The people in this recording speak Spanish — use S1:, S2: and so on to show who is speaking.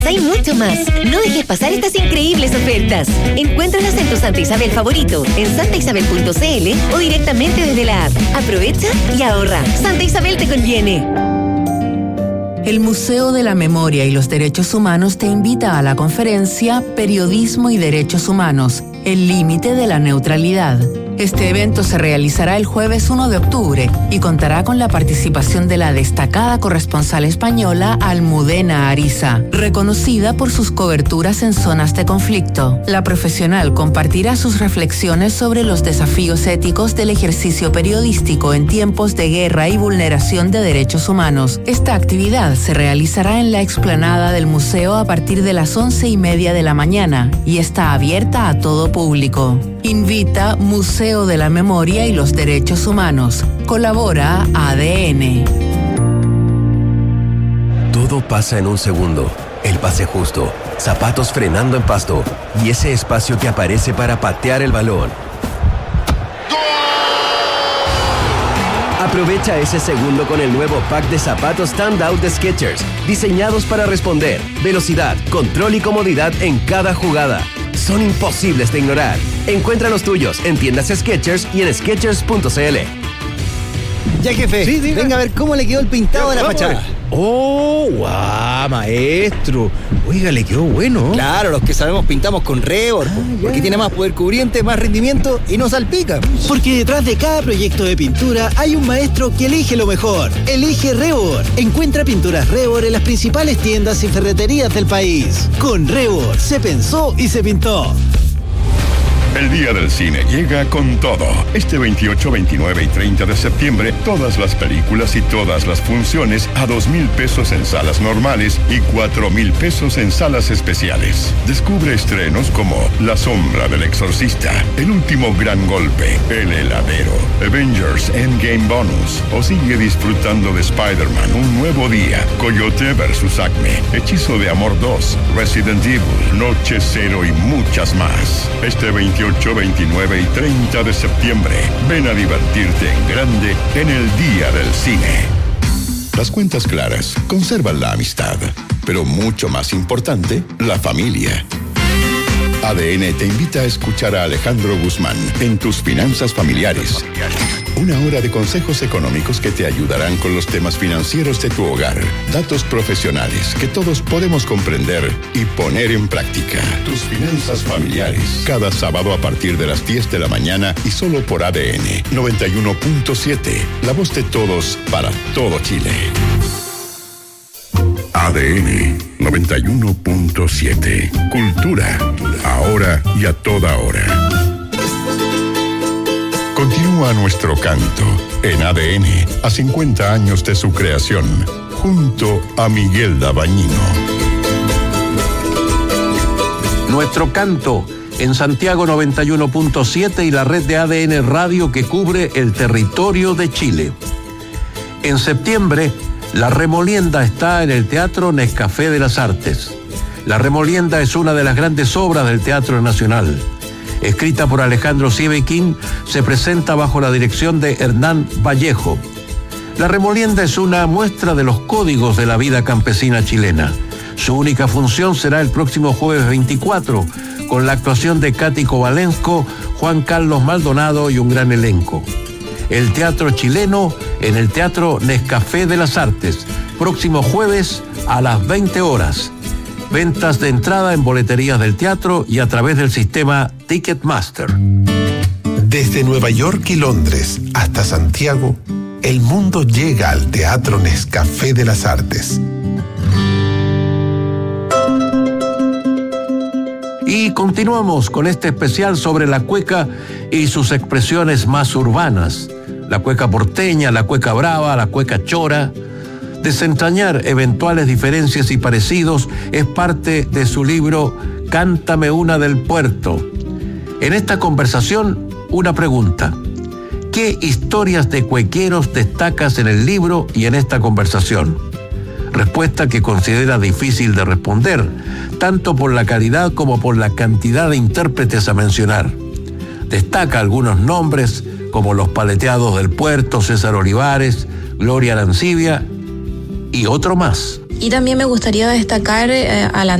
S1: Hay mucho más. No dejes pasar estas increíbles ofertas. Encuéntralas en tu Santa Isabel favorito, en santaisabel.cl o directamente desde la app. Aprovecha y ahorra. Santa Isabel te conviene.
S2: El Museo de la Memoria y los Derechos Humanos te invita a la conferencia Periodismo y Derechos Humanos, el límite de la neutralidad. Este evento se realizará el jueves 1 de octubre y contará con la participación de la destacada corresponsal española Almudena Ariza, reconocida por sus coberturas en zonas de conflicto. La profesional compartirá sus reflexiones sobre los desafíos éticos del ejercicio periodístico en tiempos de guerra y vulneración de derechos humanos. Esta actividad se realizará en la explanada del museo a partir de las 11:30 de la mañana y está abierta a todo público. Invita Museo de la Memoria y los Derechos Humanos. Colabora ADN.
S3: Todo pasa en un segundo. El pase justo, zapatos frenando en pasto y ese espacio que aparece para patear el balón. Aprovecha ese segundo con el nuevo pack de zapatos Standout de Skechers, diseñados para responder, velocidad, control y comodidad en cada jugada. Son imposibles de ignorar. Encuentra los tuyos en tiendas Skechers y en Skechers.cl.
S4: Ya, jefe,
S5: sí,
S4: venga a ver cómo le quedó el pintado de la fachada.
S5: ¡Oh, guau, maestro! Oiga, le quedó bueno.
S4: Claro, los que sabemos pintamos con Rebord, porque tiene más poder cubriente, más rendimiento y no salpica.
S6: Porque detrás de cada proyecto de pintura hay un maestro que elige lo mejor. Elige Rebord. Encuentra pinturas Rebord en las principales tiendas y ferreterías del país. Con Rebord se pensó y se pintó.
S7: El Día del Cine llega con todo. Este 28, 29 y 30 de septiembre, todas las películas y todas las funciones a 2,000 pesos en salas normales y 4,000 pesos en salas especiales. Descubre estrenos como La Sombra del Exorcista, El Último Gran Golpe, El Heladero, Avengers Endgame Bonus o sigue disfrutando de Spider-Man Un Nuevo Día, Coyote vs. Acme, Hechizo de Amor 2, Resident Evil, Noche Cero y muchas más. Este 28, 29 y 30 de septiembre. Ven a divertirte en grande en el Día del Cine.
S8: Las cuentas claras conservan la amistad, pero mucho más importante, la familia. ADN te invita a escuchar a Alejandro Guzmán en Tus Finanzas Familiares. Una hora de consejos económicos que te ayudarán con los temas financieros de tu hogar. Datos profesionales que todos podemos comprender y poner en práctica. Tus Finanzas Familiares. Cada sábado a partir de las 10 de la mañana y solo por ADN 91.7. La voz de todos para todo Chile.
S7: ADN 91.7. Cultura, ahora y a toda hora. Continúa nuestro canto en ADN a 50 años de su creación, junto a Miguel Dabañino.
S9: Nuestro canto en Santiago 91.7 y la red de ADN Radio que cubre el territorio de Chile. En septiembre, La Remolienda está en el Teatro Nescafé de las Artes. La Remolienda es una de las grandes obras del Teatro Nacional. Escrita por Alejandro Sievekin, se presenta bajo la dirección de Hernán Vallejo. La Remolienda es una muestra de los códigos de la vida campesina chilena. Su única función será el próximo jueves 24, con la actuación de Katy Kovalensko, Juan Carlos Maldonado y un gran elenco. El teatro chileno en el Teatro Nescafé de las Artes, próximo jueves a las 20 horas. Ventas de entrada en boleterías del teatro y a través del sistema Ticketmaster.
S10: Desde Nueva York y Londres hasta Santiago, el mundo llega al Teatro Nescafé de las Artes.
S9: Y continuamos con este especial sobre la cueca y sus expresiones más urbanas. La cueca porteña, la cueca brava, la cueca chora. Desentrañar eventuales diferencias y parecidos es parte de su libro Cántame una del puerto. En esta conversación, una pregunta. ¿Qué historias de cuequeros destacas en el libro y en esta conversación? Respuesta que considera difícil de responder, tanto por la calidad como por la cantidad de intérpretes a mencionar. Destaca algunos nombres como Los Paleteados del Puerto, César Olivares, Gloria Arancibia y otro más.
S11: Y también me gustaría destacar a la